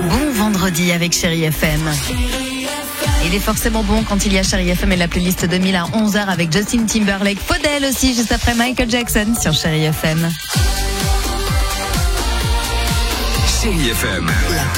Bon vendredi avec Chérie FM. Il est forcément bon quand il y a Chérie FM et la playlist 2000 à 11h avec Justin Timberlake. Faudel aussi, juste après Michael Jackson sur Chérie FM. Chérie FM.